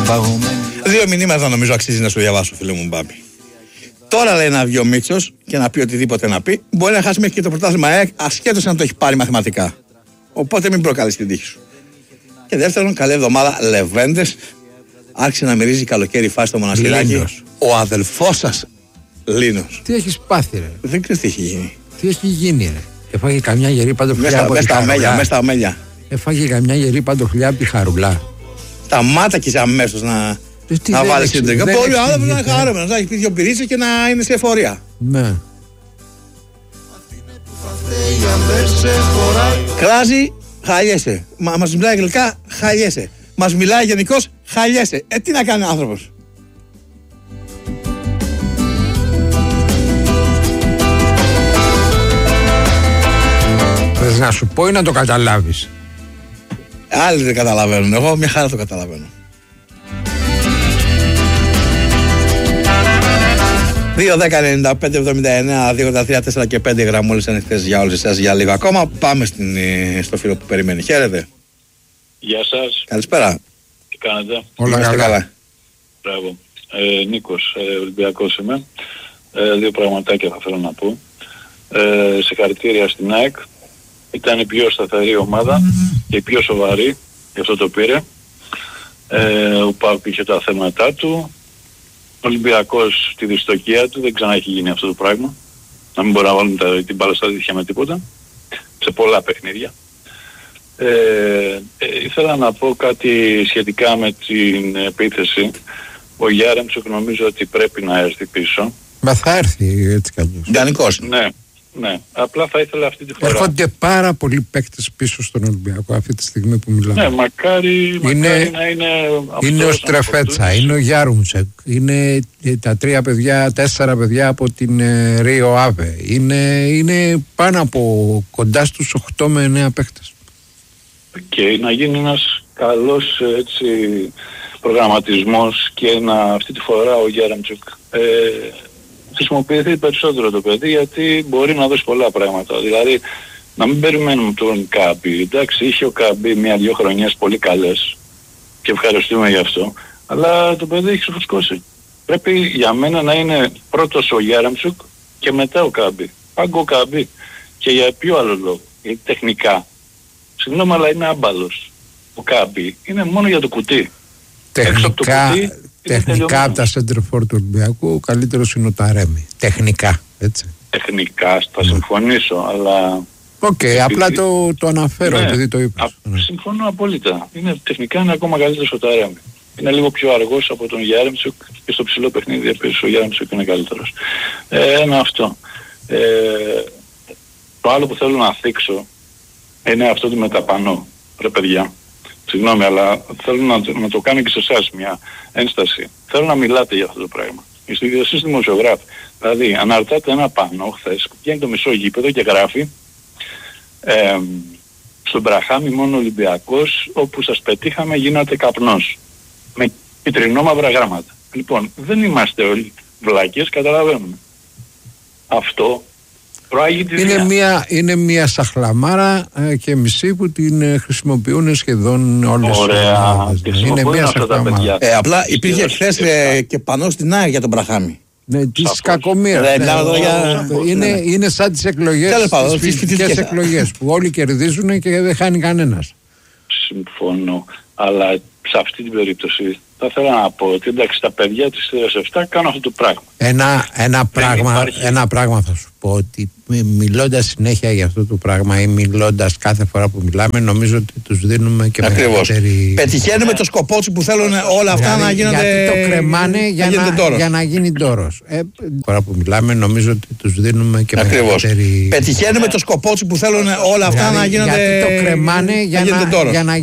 Δύο μηνύματα νομίζω αξίζει να σου διαβάσω, φίλε μου Μπάμπη. Τώρα λέει να βγει ο Μίτσος και να πει οτιδήποτε να πει. Μπορεί να χάσει μέχρι και το πρωτάθλημα ασχέτως αν το έχει πάρει μαθηματικά. Οπότε μην προκαλείς την τύχη σου. Και δεύτερον, καλή εβδομάδα Λεβέντες. Άρχισε να μυρίζει καλοκαίρι φάση στο Μοναστηράκι. Ο αδελφός σας Λίνος. Τι έχεις πάθει, ρε? Δεν ξέρεις τι έχει γίνει. Τι έχει γίνει, ρε? Έφαγε καμιά γερή παντοφλιά από τη Χαρουλά. Μέσα στα αμέλια. Έφαγε καμιά γερή παντοφλιά από τη Χαρουλά. Σταμάτακες αμέσως να βάλεις την τρίκα. Πολύ άνθρωπος να είναι χαρούμενος, να έχει πει δύο πυρίτσες και να είναι σε εφορία. Ναι. Κράζει, χαλιέσαι. Μας μιλάει αγγλικά, χαλιέσαι. Μας μιλάει γενικώς, χαλιέσαι. Τι να κάνει ο άνθρωπος. Θες να σου πω ή να το καταλάβεις? Άλλοι δεν καταλαβαίνουν, εγώ μια χαρά το καταλαβαίνω. 2-10-95-79-2-3-4 και 5 γραμμούλες ανοιχτές για όλες εσάς για λίγο ακόμα. Πάμε στο φίλο που περιμένει. Χαίρετε. Γεια σας. Καλησπέρα. Τι κάνετε? Όλα καλά. Μπράβο. Νίκος, Ολυμπιακός είμαι. Δύο πραγματάκια θα θέλω να πω. Συγχαρητήρια στην ΑΕΚ. Ήταν η πιο σταθερή ομάδα και η πιο σοβαρή, γι' αυτό το πήρε. Ο ΠΑΟΚ είχε τα θέματα του. Ο Ολυμπιακός τη δυστοκία του, δεν ξανά έχει γίνει αυτό το πράγμα. Να μην μπορεί να βάλουν την μπάλα στα δίχτυα με τίποτα. Σε πολλά παιχνίδια. Ήθελα να πω κάτι σχετικά με την επίθεση. Ο Γιάρεμτσουκ νομίζω ότι πρέπει να έρθει πίσω. Μα θα έρθει έτσι κι αλλιώς. Ιδανικός. Ναι. Απλά θα ήθελα αυτή τη φορά. Έρχονται πάρα πολλοί παίκτες πίσω στον Ολυμπιακό αυτή τη στιγμή που μιλάμε. Ναι, μακάρι να είναι. Είναι ο Στρεφέτσα, είναι ο Γιάρουμτσεκ, είναι τα 4 παιδιά από την Ρίο Άβε. Είναι πάνω από κοντά στους 8 με 9 παίκτες. Και να γίνει ένας καλός έτσι προγραμματισμός και αυτή τη φορά ο Γιάρουμτσεκ χρησιμοποιηθεί περισσότερο το παιδί, γιατί μπορεί να δώσει πολλά πράγματα. Δηλαδή να μην περιμένουμε τον Κάμπι. Εντάξει, είχε ο Κάμπι 1-2 χρονιές πολύ καλές και ευχαριστούμε γι' αυτό, αλλά το παιδί έχει ξεφουσκώσει. Πρέπει για μένα να είναι πρώτος ο Γιάρουμτσουκ και μετά ο Κάμπι. Πάγκο ο Κάμπι. Και για ποιο άλλο λόγο? Γιατί τεχνικά, συγγνώμη, αλλά είναι άμπαλος. Ο Κάμπι είναι μόνο για το κουτί. Τεχνικά από τα center for του Ολυμπιακού ο καλύτερος είναι ο Ταρέμι. Τεχνικά, έτσι. Τεχνικά, θα συμφωνήσω, αλλά... Απλά το αναφέρω, ναι, επειδή το είπες. Συμφωνώ απόλυτα. Τεχνικά είναι ακόμα καλύτερος ο Ταρέμι. Είναι λίγο πιο αργός από τον Γιάρεμτσουκ και στο ψηλό παιχνίδι επίσης ο Γιάρεμτσουκ είναι καλύτερος. Ένα αυτό. Το άλλο που θέλω να θίξω είναι αυτό του μεταπανώ. Ρε παιδιά, συγγνώμη, αλλά θέλω να το κάνω και σε εσάς μια ένσταση. Θέλω να μιλάτε για αυτό το πράγμα. Είστε ιδιωτικοί δημοσιογράφοι. Δηλαδή, αναρτάτε ένα πανό χθες, βγαίνει το μισό γήπεδο και γράφει στον Μπραχάμι μόνο Ολυμπιακός, όπου σας πετύχαμε γίνατε καπνός. Με κυτρινόμαυρα γράμματα. Λοιπόν, δεν είμαστε όλοι βλάκες, καταλαβαίνουμε. Αυτό προάγει τη δουλειά. Είναι μια σαχλαμάρα και μισή που την χρησιμοποιούν σχεδόν όλες. Ωραία. Είναι μια σαχλαμάρα. Απλά υπήρχε χθες και πανό στην ΑΕΚ για τον Μπραχάμι. Ναι, της κακομοίρας. Είναι σαν τις εκλογές, τις φυσικές εκλογές που όλοι κερδίζουν και δεν χάνει κανένας. Συμφωνώ, αλλά σε αυτή την περίπτωση θα ήθελα να πω ότι εντάξει, τα παιδιά της θέρας 7 κάνουν αυτό το πράγμα. Ένα πράγμα θα σου πω, ότι μιλώντας συνέχεια για αυτό το πράγμα ή μιλώντας κάθε φορά που μιλάμε, νομίζω ότι τους δίνουμε και μεγαλύτερη... Πετυχαίνουμε το σκοπό τους που θέλουν όλα αυτά να γίνονται... Γιατί το κρεμάνε για να γίνει ντόρος. Φορά που μιλάμε, νομίζω ότι τους δίνουμε και μεγαλύτερη... Πετυχαίνουμε το σκοπό τους που θέλουν όλα αυτά να γίνονται... Γιατί το κρεμάνε για να